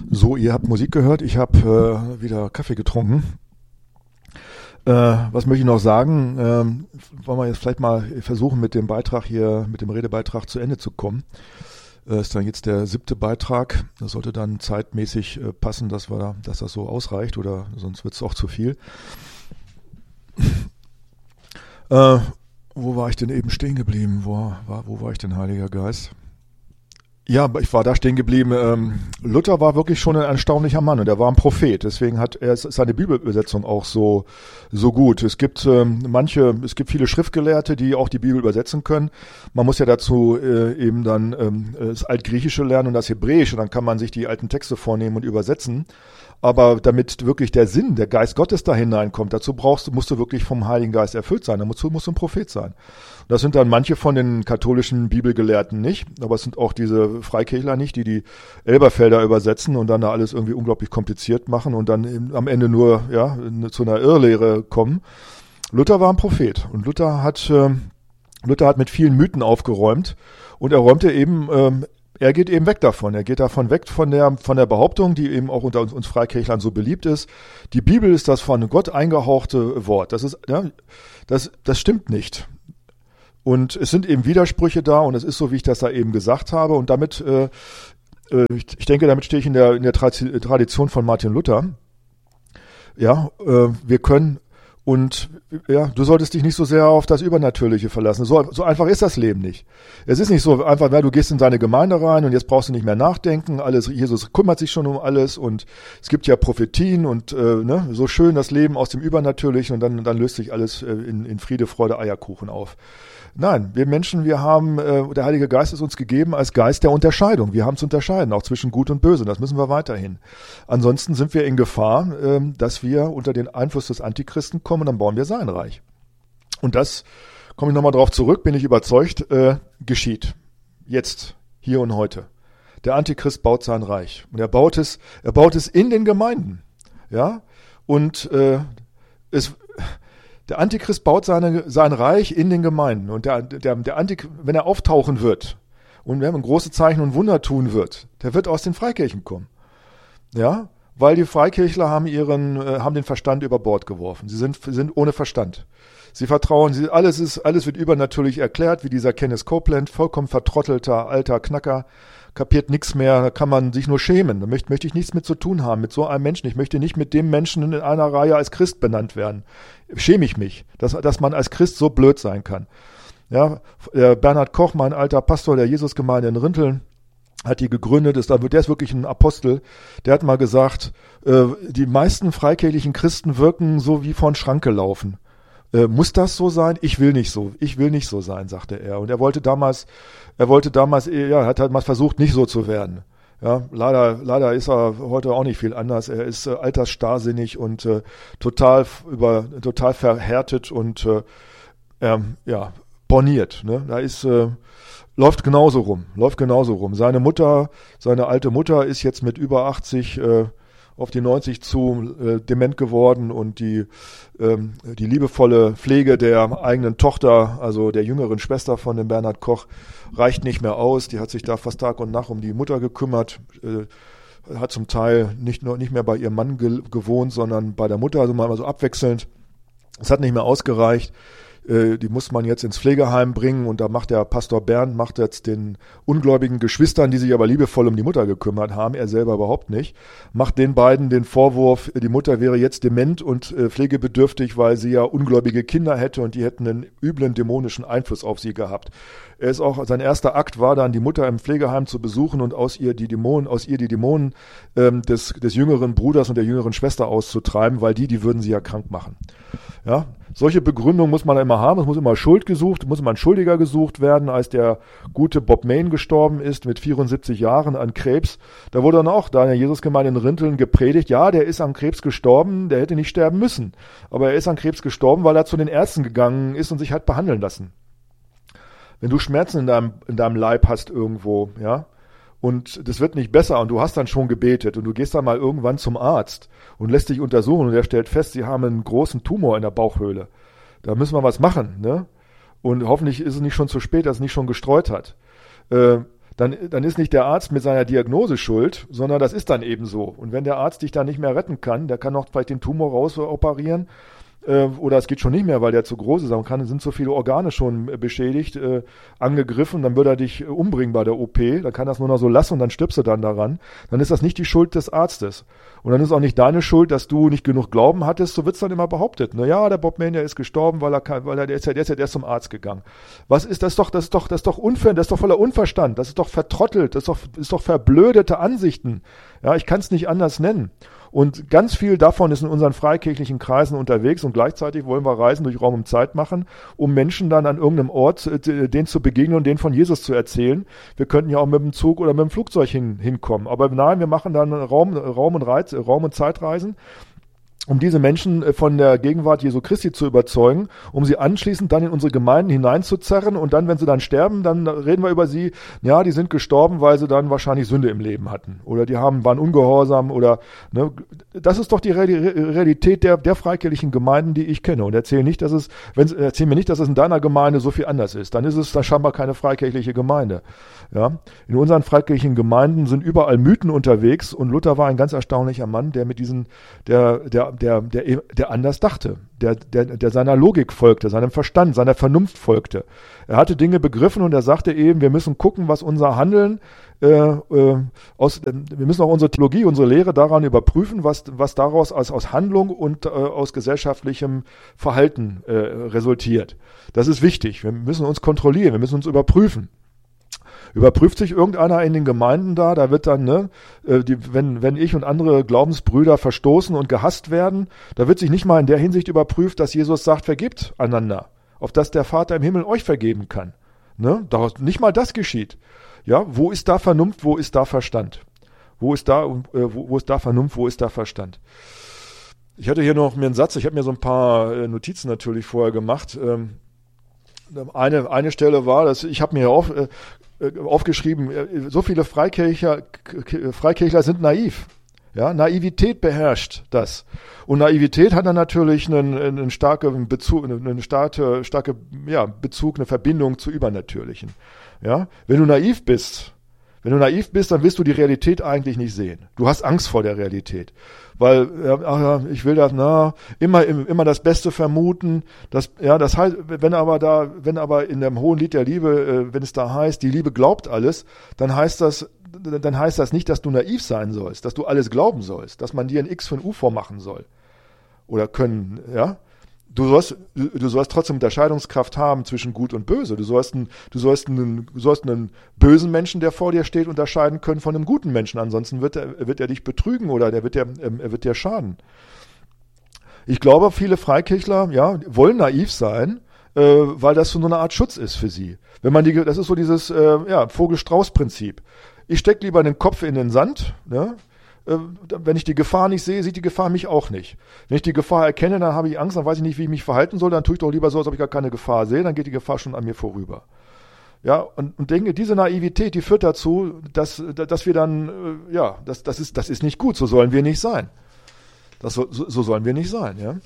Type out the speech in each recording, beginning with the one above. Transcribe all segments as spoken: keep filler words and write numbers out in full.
So, ihr habt Musik gehört, ich habe äh, wieder Kaffee getrunken. Äh, was möchte ich noch sagen? Ähm, wollen wir jetzt vielleicht mal versuchen, mit dem Beitrag hier, mit dem Redebeitrag zu Ende zu kommen. Äh, ist dann jetzt der siebte Beitrag. Das sollte dann zeitmäßig äh, passen, dass wir, dass das so ausreicht, oder sonst wird es auch zu viel. äh, wo war ich denn eben stehen geblieben? Wo war, wo war ich denn, Heiliger Geist? Ja, ich war da stehen geblieben. Ähm, Luther war wirklich schon ein erstaunlicher Mann und er war ein Prophet. Deswegen hat er seine Bibelübersetzung auch so so gut. Es gibt ähm, manche, es gibt viele Schriftgelehrte, die auch die Bibel übersetzen können. Man muss ja dazu äh, eben dann ähm, das Altgriechische lernen und das Hebräische. Dann kann man sich die alten Texte vornehmen und übersetzen. Aber damit wirklich der Sinn, der Geist Gottes da hineinkommt, dazu brauchst du, musst du wirklich vom Heiligen Geist erfüllt sein. Dazu musst du ein Prophet sein. Das sind dann manche von den katholischen Bibelgelehrten nicht, aber es sind auch diese Freikirchler nicht, die die Elberfelder übersetzen und dann da alles irgendwie unglaublich kompliziert machen und dann eben am Ende nur ja zu einer Irrlehre kommen. Luther war ein Prophet und Luther hat äh, Luther hat mit vielen Mythen aufgeräumt und er räumte eben ähm, Er geht eben weg davon. Er geht davon weg von der, von der Behauptung, die eben auch unter uns, uns Freikirchlern so beliebt ist. Die Bibel ist das von Gott eingehauchte Wort. Das ist, ja, das, das stimmt nicht. Und es sind eben Widersprüche da und es ist so, wie ich das da eben gesagt habe. Und damit, äh, ich, ich denke, damit stehe ich in der, in der Tradition von Martin Luther. Ja, äh, wir können Und ja, du solltest dich nicht so sehr auf das Übernatürliche verlassen. So, so einfach ist das Leben nicht. Es ist nicht so einfach, weil du gehst in seine Gemeinde rein und jetzt brauchst du nicht mehr nachdenken. Alles, Jesus kümmert sich schon um alles und es gibt ja Prophetien und äh, ne, so schön das Leben aus dem Übernatürlichen und dann, dann löst sich alles äh, in, in Friede, Freude, Eierkuchen auf. Nein, wir Menschen, wir haben, äh, der Heilige Geist ist uns gegeben als Geist der Unterscheidung. Wir haben zu unterscheiden, auch zwischen Gut und Böse. Das müssen wir weiterhin. Ansonsten sind wir in Gefahr, äh, dass wir unter den Einfluss des Antichristen kommen und dann bauen wir sein Reich. Und das, komme ich nochmal drauf zurück, bin ich überzeugt, äh, geschieht. Jetzt, hier und heute. Der Antichrist baut sein Reich. Und er baut es, er baut es in den Gemeinden. Ja, und äh, es... Der Antichrist baut seine, sein Reich in den Gemeinden und der, der, der Antichrist, wenn er auftauchen wird und wenn er große Zeichen und Wunder tun wird, der wird aus den Freikirchen kommen. Ja, weil die Freikirchler haben ihren, äh, haben den Verstand über Bord geworfen. Sie sind, sind ohne Verstand. Sie vertrauen, sie, alles ist, alles wird übernatürlich erklärt, wie dieser Kenneth Copeland, vollkommen vertrottelter, alter Knacker, kapiert nichts mehr, da kann man sich nur schämen. Da möchte, möchte ich nichts mit zu tun haben, mit so einem Menschen. Ich möchte nicht mit dem Menschen in einer Reihe als Christ benannt werden. Schäme ich mich, dass, dass man als Christ so blöd sein kann. Ja, der Bernhard Koch, mein alter Pastor der Jesusgemeinde in Rinteln, hat die gegründet, ist, der ist wirklich ein Apostel, der hat mal gesagt, äh, die meisten freikirchlichen Christen wirken so wie von Schranke laufen. Äh, muss das so sein? Ich will nicht so. Ich will nicht so sein, sagte er. Und er wollte damals, er wollte damals, ja, hat halt mal versucht, nicht so zu werden. Ja, leider, leider ist er heute auch nicht viel anders. Er ist äh, altersstarrsinnig und äh, total über, total verhärtet und äh, ähm, ja, borniert. Ne? Da ist, äh, läuft genauso rum, läuft genauso rum. Seine Mutter, seine alte Mutter ist jetzt mit über achtzig äh, auf die neunzig zu äh, dement geworden und die ähm, die liebevolle Pflege der eigenen Tochter, also der jüngeren Schwester von dem Bernhard Koch, reicht nicht mehr aus. Die hat sich da fast Tag und Nacht um die Mutter gekümmert, äh, hat zum Teil nicht nur nicht mehr bei ihrem Mann ge- gewohnt, sondern bei der Mutter, also mal so abwechselnd. Es hat nicht mehr ausgereicht. Die muss man jetzt ins Pflegeheim bringen und da macht der Pastor Bernd, macht jetzt den ungläubigen Geschwistern, die sich aber liebevoll um die Mutter gekümmert haben, er selber überhaupt nicht, macht den beiden den Vorwurf, die Mutter wäre jetzt dement und äh, pflegebedürftig, weil sie ja ungläubige Kinder hätte und die hätten einen üblen dämonischen Einfluss auf sie gehabt. Er ist auch, sein erster Akt war dann, die Mutter im Pflegeheim zu besuchen und aus ihr die Dämonen, aus ihr die Dämonen ähm, des, des jüngeren Bruders und der jüngeren Schwester auszutreiben, weil die, die würden sie ja krank machen. Ja, solche Begründungen muss man immer haben, es muss immer Schuld gesucht, muss immer ein Schuldiger gesucht werden, als der gute Bob Mayne gestorben ist mit vierundsiebzig Jahren an Krebs. Da wurde dann auch da in der Jesusgemeinde in Rinteln gepredigt, ja, der ist an Krebs gestorben, der hätte nicht sterben müssen. Aber er ist an Krebs gestorben, weil er zu den Ärzten gegangen ist und sich hat behandeln lassen. Wenn du Schmerzen in deinem, in deinem Leib hast irgendwo, ja, und das wird nicht besser und du hast dann schon gebetet und du gehst dann mal irgendwann zum Arzt und lässt dich untersuchen und der stellt fest, sie haben einen großen Tumor in der Bauchhöhle. Da müssen wir was machen, ne? Und hoffentlich ist es nicht schon zu spät, dass es nicht schon gestreut hat. Äh, dann, dann ist nicht der Arzt mit seiner Diagnose schuld, sondern das ist dann eben so. Und wenn der Arzt dich dann nicht mehr retten kann, der kann auch vielleicht den Tumor raus operieren, oder es geht schon nicht mehr, weil der zu groß ist, dann kann, sind so viele Organe schon beschädigt, äh, angegriffen, dann wird er dich umbringen bei der O P, dann kann das nur noch so lassen und dann stirbst du dann daran. Dann ist das nicht die Schuld des Arztes. Und dann ist auch nicht deine Schuld, dass du nicht genug Glauben hattest, so wird's dann immer behauptet. Na ja, der Bob Mania ist gestorben, weil er kann, weil er, der ist ja, der ist ja erst zum Arzt gegangen. Was ist das doch, das ist doch, das ist doch unfair, das ist doch voller Unverstand, das ist doch vertrottelt, das ist doch, das ist doch verblödete Ansichten. Ja, ich kann es nicht anders nennen. Und ganz viel davon ist in unseren freikirchlichen Kreisen unterwegs und gleichzeitig wollen wir Reisen durch Raum und Zeit machen, um Menschen dann an irgendeinem Ort, äh, denen zu begegnen und denen von Jesus zu erzählen. Wir könnten ja auch mit dem Zug oder mit dem Flugzeug hin, hinkommen. Aber nein, wir machen dann Raum, Raum und Reiz, Raum und Zeitreisen, um diese Menschen von der Gegenwart Jesu Christi zu überzeugen, um sie anschließend dann in unsere Gemeinden hineinzuzerren und dann, wenn sie dann sterben, dann reden wir über sie, ja, die sind gestorben, weil sie dann wahrscheinlich Sünde im Leben hatten oder die haben, waren ungehorsam oder, ne, das ist doch die Realität der, der freikirchlichen Gemeinden, die ich kenne und erzähl nicht, dass es, wenn, erzähl mir nicht, dass es in deiner Gemeinde so viel anders ist, dann ist es da scheinbar keine freikirchliche Gemeinde, ja. In unseren freikirchlichen Gemeinden sind überall Mythen unterwegs und Luther war ein ganz erstaunlicher Mann, der mit diesen, der, der Der, der, der anders dachte, der, der, der seiner Logik folgte, seinem Verstand, seiner Vernunft folgte. Er hatte Dinge begriffen und er sagte eben, wir müssen gucken, was unser Handeln, äh, äh, aus, äh, wir müssen auch unsere Theologie, unsere Lehre daran überprüfen, was, was daraus aus, aus Handlung und äh, aus gesellschaftlichem Verhalten äh, resultiert. Das ist wichtig. Wir müssen uns kontrollieren, wir müssen uns überprüfen. Überprüft sich irgendeiner in den Gemeinden da, da wird dann, ne, die, wenn, wenn ich und andere Glaubensbrüder verstoßen und gehasst werden, da wird sich nicht mal in der Hinsicht überprüft, dass Jesus sagt, vergebt einander, auf dass der Vater im Himmel euch vergeben kann. Ne? Nicht mal das geschieht. Ja, wo ist da Vernunft, wo ist da Verstand? Wo ist da, äh, wo, wo ist da Vernunft, wo ist da Verstand? Ich hatte hier noch mir einen Satz, ich habe mir so ein paar äh, Notizen natürlich vorher gemacht. Ähm, eine, eine Stelle war, dass ich habe mir hier auf, äh, aufgeschrieben, so viele Freikirchler, Freikirchler sind naiv. Ja, Naivität beherrscht das. Und Naivität hat dann natürlich einen, einen starken Bezug, eine starke, starke, ja, Bezug, eine Verbindung zu Übernatürlichen. Ja, wenn du naiv bist, wenn du naiv bist, dann willst du die Realität eigentlich nicht sehen. Du hast Angst vor der Realität. Weil, ja, ich will das, na, immer, immer das Beste vermuten. Das, ja, das heißt, wenn aber da, wenn aber in dem hohen Lied der Liebe, wenn es da heißt, die Liebe glaubt alles, dann heißt das, dann heißt das nicht, dass du naiv sein sollst, dass du alles glauben sollst, dass man dir ein X für ein U vormachen soll. Oder können, ja. Du sollst, du sollst trotzdem Unterscheidungskraft haben zwischen Gut und Böse. Du sollst, einen, du, sollst einen, du sollst einen bösen Menschen, der vor dir steht, unterscheiden können von einem guten Menschen. Ansonsten wird er, wird er dich betrügen oder der wird dir, er wird dir schaden. Ich glaube, viele Freikirchler, ja, wollen naiv sein, äh, weil das so eine Art Schutz ist für sie. Wenn man die, das ist so dieses, äh, ja, Vogel-Strauß-Prinzip. Ich stecke lieber den Kopf in den Sand, ne? Wenn ich die Gefahr nicht sehe, sieht die Gefahr mich auch nicht. Wenn ich die Gefahr erkenne, dann habe ich Angst, dann weiß ich nicht, wie ich mich verhalten soll, dann tue ich doch lieber so, als ob ich gar keine Gefahr sehe, dann geht die Gefahr schon an mir vorüber. Ja, und, und denke, diese Naivität, die führt dazu, dass, dass wir dann, ja, das, das ist, das ist nicht gut, so sollen wir nicht sein. Das, so, so sollen wir nicht sein, ja.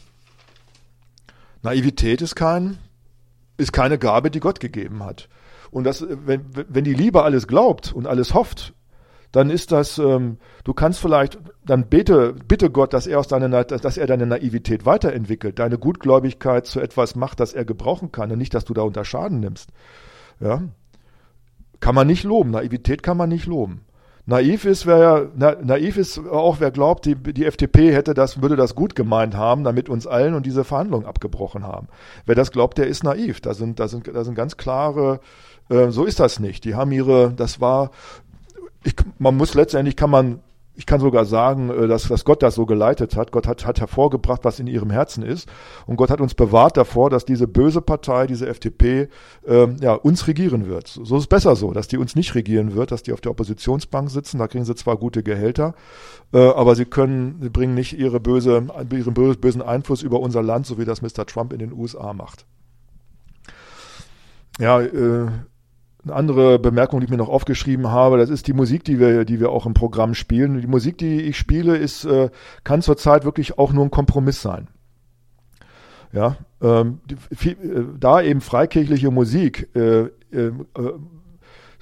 Naivität ist kein, ist keine Gabe, die Gott gegeben hat. Und das, wenn, wenn die Liebe alles glaubt und alles hofft, dann ist das, ähm, du kannst vielleicht, dann bete, bitte Gott, dass er aus deiner, dass er deine Naivität weiterentwickelt, deine Gutgläubigkeit zu etwas macht, das er gebrauchen kann und nicht, dass du da unter Schaden nimmst. Ja, kann man nicht loben. Naivität kann man nicht loben. Naiv ist, wer, na, naiv ist auch, wer glaubt, die, die F D P hätte das, würde das gut gemeint haben, damit uns allen und diese Verhandlungen abgebrochen haben. Wer das glaubt, der ist naiv. Da sind, da sind, da sind ganz klare, äh, so ist das nicht. Die haben ihre, das war, Ich, man muss letztendlich, kann man, ich kann sogar sagen, dass, dass Gott das so geleitet hat. Gott hat, hat hervorgebracht, was in ihrem Herzen ist. Und Gott hat uns bewahrt davor, dass diese böse Partei, diese F D P, ähm, ja, uns regieren wird. So ist es besser so, dass die uns nicht regieren wird, dass die auf der Oppositionsbank sitzen. Da kriegen sie zwar gute Gehälter, äh, aber sie können, sie bringen nicht ihre böse, ihren bösen Einfluss über unser Land, so wie das Mister Trump in den U S A macht. Ja, äh, Eine andere Bemerkung, die ich mir noch aufgeschrieben habe, das ist die Musik, die wir, die wir auch im Programm spielen. Die Musik, die ich spiele, ist, äh, kann zurzeit wirklich auch nur ein Kompromiss sein. Ja, ähm, die, viel, äh, da eben freikirchliche Musik äh, äh,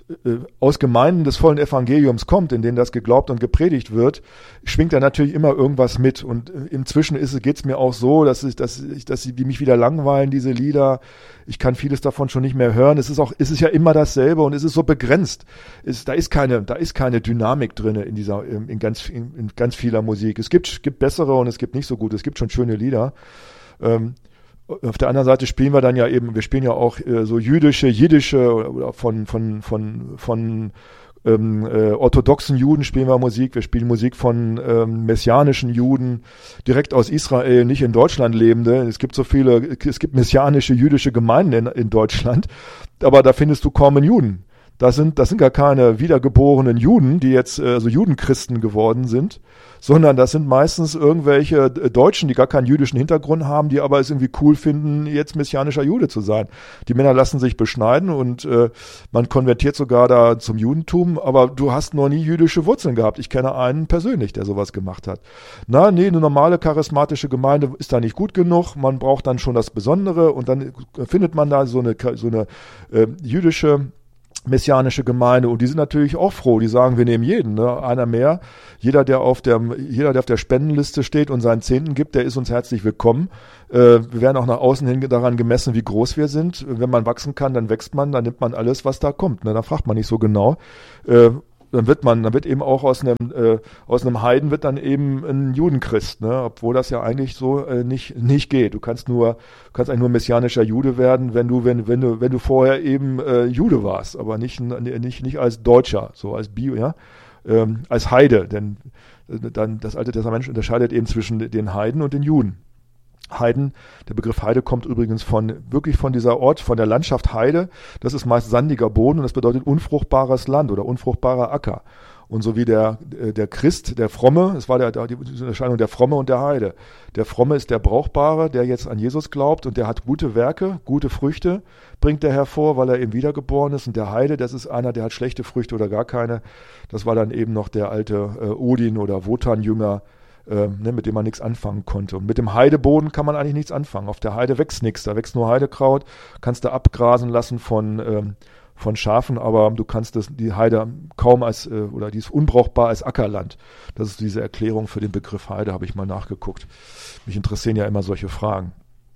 aus Gemeinden des vollen Evangeliums kommt, in denen das geglaubt und gepredigt wird, schwingt da natürlich immer irgendwas mit. Und inzwischen geht es mir auch so, dass, ich, dass, ich, dass sie mich wieder langweilen, diese Lieder. Ich kann vieles davon schon nicht mehr hören. Es ist auch, es ist ja immer dasselbe und es ist so begrenzt. Es, da ist keine, da ist keine Dynamik drin in dieser, in ganz, in, in ganz vieler Musik. Es gibt, gibt bessere und es gibt nicht so gute. Es gibt schon schöne Lieder. Ähm, Auf der anderen Seite spielen wir dann ja eben, wir spielen ja auch äh, so jüdische, jiddische oder von von von von ähm, äh, orthodoxen Juden spielen wir Musik. Wir spielen Musik von ähm, messianischen Juden, direkt aus Israel, nicht in Deutschland lebende. Es gibt so viele, es gibt messianische jüdische Gemeinden in, in Deutschland, aber da findest du kaum einen Juden. Das sind, das sind gar keine wiedergeborenen Juden, die jetzt äh, so Judenchristen geworden sind, sondern das sind meistens irgendwelche äh, Deutschen, die gar keinen jüdischen Hintergrund haben, die aber es irgendwie cool finden, jetzt messianischer Jude zu sein. Die Männer lassen sich beschneiden und äh, man konvertiert sogar da zum Judentum, aber du hast noch nie jüdische Wurzeln gehabt. Ich kenne einen persönlich, der sowas gemacht hat. Na, nee, eine normale charismatische Gemeinde ist da nicht gut genug. Man braucht dann schon das Besondere und dann findet man da so eine, so eine äh, jüdische messianische Gemeinde und die sind natürlich auch froh, die sagen, wir nehmen jeden, ne? Einer mehr, jeder, der auf der, jeder, der auf der Spendenliste steht und seinen Zehnten gibt, der ist uns herzlich willkommen. Äh, wir werden auch nach außen hin daran gemessen, wie groß wir sind. Wenn man wachsen kann, dann wächst man, dann nimmt man alles, was da kommt, ne? Da fragt man nicht so genau. Äh, dann wird man, dann wird eben auch aus einem, äh, aus einem Heiden wird dann eben ein Judenchrist, ne? Obwohl das ja eigentlich so äh, nicht, nicht geht. Du kannst nur, du kannst eigentlich nur messianischer Jude werden, wenn du, wenn, wenn du, wenn du vorher eben äh, Jude warst, aber nicht, nicht, nicht als Deutscher, so als Bio, ja, ähm, als Heide, denn äh, dann das Alte Testament unterscheidet eben zwischen den Heiden und den Juden. Heiden, der Begriff Heide kommt übrigens von, wirklich von dieser Ort, von der Landschaft Heide. Das ist meist sandiger Boden und das bedeutet unfruchtbares Land oder unfruchtbarer Acker. Und so wie der, der Christ, der Fromme, es war der, die Unterscheidung der Fromme und der Heide. Der Fromme ist der Brauchbare, der jetzt an Jesus glaubt und der hat gute Werke, gute Früchte, bringt er hervor, weil er eben wiedergeboren ist. Und der Heide, das ist einer, der hat schlechte Früchte oder gar keine. Das war dann eben noch der alte äh, Odin oder Wotan-Jünger, Äh, ne, mit dem man nichts anfangen konnte. Und mit dem Heideboden kann man eigentlich nichts anfangen. Auf der Heide wächst nichts, da wächst nur Heidekraut, kannst du abgrasen lassen von, ähm, von Schafen, aber du kannst das, die Heide kaum als, äh, oder die ist unbrauchbar als Ackerland. Das ist diese Erklärung für den Begriff Heide, habe ich mal nachgeguckt. Mich interessieren ja immer solche Fragen.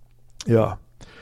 Ja.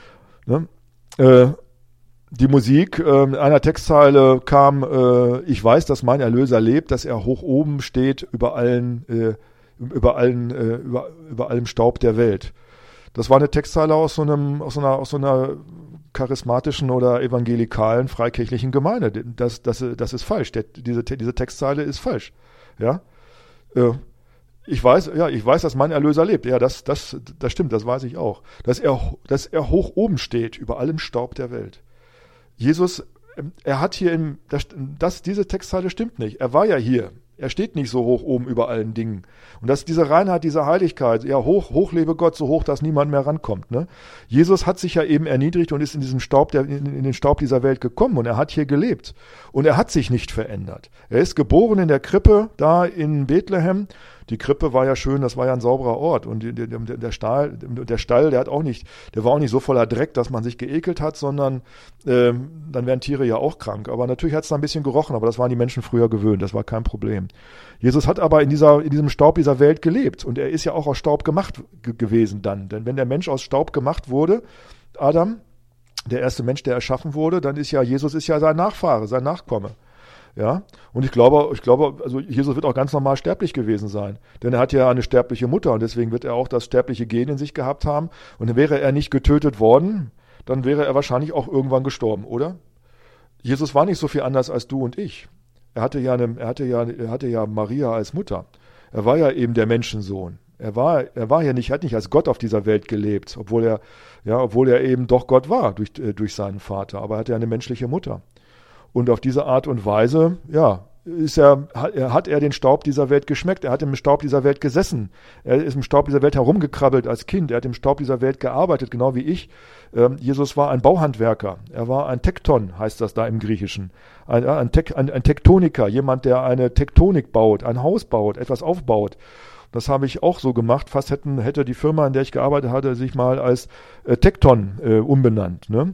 Ne? Äh, Die Musik, äh, in einer Textzeile kam, äh, ich weiß, dass mein Erlöser lebt, dass er hoch oben steht über allen äh, über allen, äh, über, über allem Staub der Welt. Das war eine Textzeile aus so einem, aus so einer, aus so einer charismatischen oder evangelikalen freikirchlichen Gemeinde. Das, das, das ist falsch. Der, diese, diese Textzeile ist falsch. Ja. Äh, ich weiß, ja, ich weiß, dass mein Erlöser lebt. Ja, das, das, das stimmt, das weiß ich auch. Dass er, dass er hoch oben steht über allem Staub der Welt. Jesus, er hat hier im, das, das, diese Textzeile stimmt nicht. Er war ja hier. Er steht nicht so hoch oben über allen Dingen. Und das ist diese Reinheit, diese Heiligkeit. Ja, hoch, hoch lebe Gott, so hoch, dass niemand mehr rankommt. Ne? Jesus hat sich ja eben erniedrigt und ist in diesem Staub, der, in, in den Staub dieser Welt gekommen. Und er hat hier gelebt. Und er hat sich nicht verändert. Er ist geboren in der Krippe, da in Bethlehem. Die Krippe war ja schön, das war ja ein sauberer Ort. Und der, der, der, Stall, der Stall, der hat auch nicht, der war auch nicht so voller Dreck, dass man sich geekelt hat, sondern ähm, dann wären Tiere ja auch krank. Aber natürlich hat es da ein bisschen gerochen, aber das waren die Menschen früher gewöhnt, das war kein Problem. Jesus hat aber in dieser, in diesem Staub dieser Welt gelebt und er ist ja auch aus Staub gemacht g- gewesen dann. Denn wenn der Mensch aus Staub gemacht wurde, Adam, der erste Mensch, der erschaffen wurde, dann ist ja, Jesus ist ja sein Nachfahre, sein Nachkomme. Ja, und ich glaube, ich glaube, also Jesus wird auch ganz normal sterblich gewesen sein, denn er hat ja eine sterbliche Mutter und deswegen wird er auch das sterbliche Gen in sich gehabt haben und wäre er nicht getötet worden, dann wäre er wahrscheinlich auch irgendwann gestorben, oder? Jesus war nicht so viel anders als du und ich. Er hatte ja eine, er hatte ja, er hatte ja Maria als Mutter. Er war ja eben der Menschensohn. Er war, er war ja nicht, hat nicht als Gott auf dieser Welt gelebt, obwohl er, ja, obwohl er eben doch Gott war durch, äh, durch seinen Vater, aber er hatte ja eine menschliche Mutter. Und auf diese Art und Weise, ja, ist er, hat, hat er den Staub dieser Welt geschmeckt. Er hat im Staub dieser Welt gesessen. Er ist im Staub dieser Welt herumgekrabbelt als Kind. Er hat im Staub dieser Welt gearbeitet, genau wie ich. Ähm, Jesus war ein Bauhandwerker. Er war ein Tekton, heißt das da im Griechischen. Ein, ein, Tek, ein, ein Tektoniker, jemand, der eine Tektonik baut, ein Haus baut, etwas aufbaut. Das habe ich auch so gemacht. Fast hätten, hätte die Firma, in der ich gearbeitet hatte, sich mal als äh, Tekton äh, umbenannt, ne?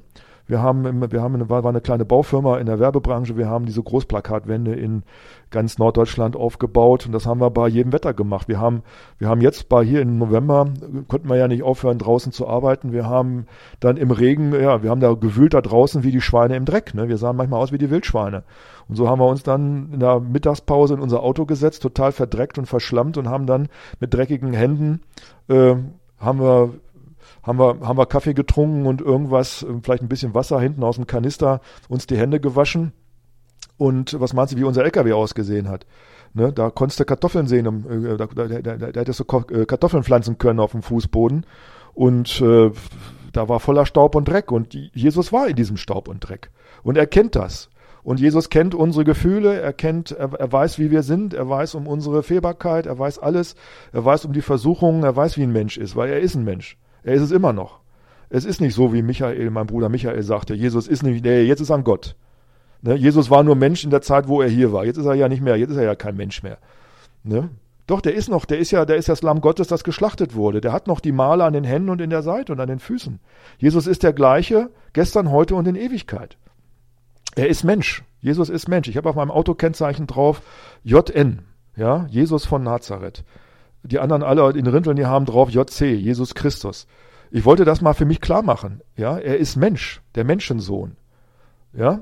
Wir haben, wir haben eine, war eine kleine Baufirma in der Werbebranche. Wir haben diese Großplakatwände in ganz Norddeutschland aufgebaut und das haben wir bei jedem Wetter gemacht. Wir haben, wir haben jetzt bei hier im November, konnten wir ja nicht aufhören, draußen zu arbeiten. Wir haben dann im Regen, ja, wir haben da gewühlt da draußen wie die Schweine im Dreck. Ne? Wir sahen manchmal aus wie die Wildschweine. Und so haben wir uns dann in der Mittagspause in unser Auto gesetzt, total verdreckt und verschlammt und haben dann mit dreckigen Händen, äh, haben wir haben wir, haben wir Kaffee getrunken und irgendwas, vielleicht ein bisschen Wasser hinten aus dem Kanister, uns die Hände gewaschen. Und was meinst du, wie unser L K W ausgesehen hat? Ne, da konntest du Kartoffeln sehen, äh, da, da, da, da hättest du Kartoffeln pflanzen können auf dem Fußboden. Und äh, da war voller Staub und Dreck. Und Jesus war in diesem Staub und Dreck. Und er kennt das. Und Jesus kennt unsere Gefühle, er kennt, er, er weiß, wie wir sind, er weiß um unsere Fehlbarkeit, er weiß alles, er weiß um die Versuchungen, er weiß, wie ein Mensch ist, weil er ist ein Mensch. Er ist es immer noch. Es ist nicht so, wie Michael, mein Bruder Michael sagte, Jesus ist nicht, nee, jetzt ist er ein Gott. Ne? Jesus war nur Mensch in der Zeit, wo er hier war. Jetzt ist er ja nicht mehr, jetzt ist er ja kein Mensch mehr. Ne? Doch, der ist noch, der ist ja, der ist das Lamm Gottes, das geschlachtet wurde. Der hat noch die Male an den Händen und in der Seite und an den Füßen. Jesus ist der gleiche, gestern, heute und in Ewigkeit. Er ist Mensch. Jesus ist Mensch. Ich habe auf meinem Autokennzeichen drauf J N, ja, Jesus von Nazareth. Die anderen alle in Rinteln, die haben drauf J C, Jesus Christus. Ich wollte das mal für mich klar machen. Ja, er ist Mensch, der Menschensohn. Ja.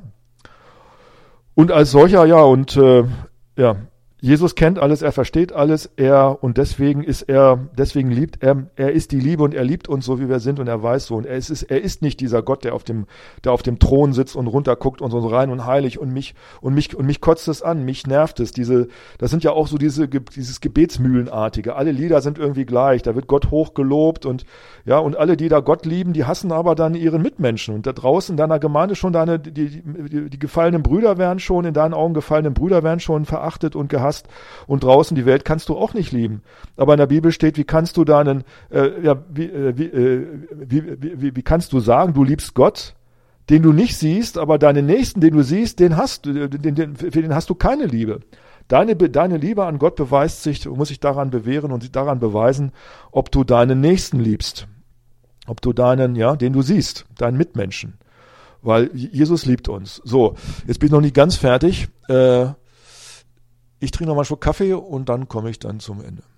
Und als solcher, ja, und äh, ja, Jesus kennt alles, er versteht alles, er und deswegen ist er, deswegen liebt er, er ist die Liebe und er liebt uns so, wie wir sind und er weiß so und er ist, er ist nicht dieser Gott, der auf dem, der auf dem Thron sitzt und runterguckt und so rein und heilig und mich und mich und mich kotzt es an, mich nervt es. Diese, das sind ja auch so diese, dieses Gebetsmühlenartige. Alle Lieder sind irgendwie gleich, da wird Gott hoch gelobt und ja und alle, die da Gott lieben, die hassen aber dann ihren Mitmenschen und da draußen in deiner Gemeinde schon deine, die, die, die, die gefallenen Brüder werden schon in deinen Augen gefallenen Brüder werden schon verachtet und gehasst. Und draußen die Welt kannst du auch nicht lieben. Aber in der Bibel steht, wie kannst du deinen, äh, ja, wie, äh, wie, äh, wie, wie, wie kannst du sagen, du liebst Gott, den du nicht siehst, aber deinen Nächsten, den du siehst, den hast du, den, den, für den hast du keine Liebe. Deine, deine Liebe an Gott beweist sich, muss sich daran bewähren und sich daran beweisen, ob du deinen Nächsten liebst. Ob du deinen, ja, den du siehst, deinen Mitmenschen. Weil Jesus liebt uns. So, jetzt bin ich noch nicht ganz fertig. Äh, Ich trinke noch mal einen Schluck Kaffee und dann komme ich dann zum Ende.